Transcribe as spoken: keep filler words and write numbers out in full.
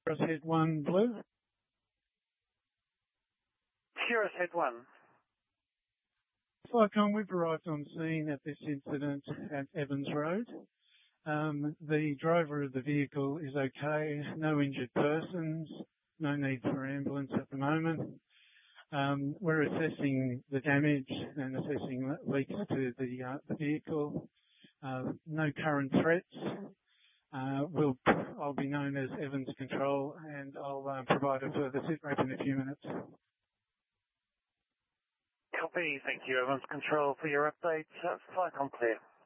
Head one, Blue. Sierra Head one. Flycom, we've arrived on scene at this incident at Evans Road. Um, the driver of the vehicle is okay, no injured persons, no need for ambulance at the moment. Um, we're assessing the damage and assessing leaks to the, uh, the vehicle. Uh, no current threats. Uh, we'll, I'll be known as Evans Control, and I'll uh, provide a further sit rep in a few minutes. Copy. Thank you, Evans Control, for your updates. Uh, Flycom clear.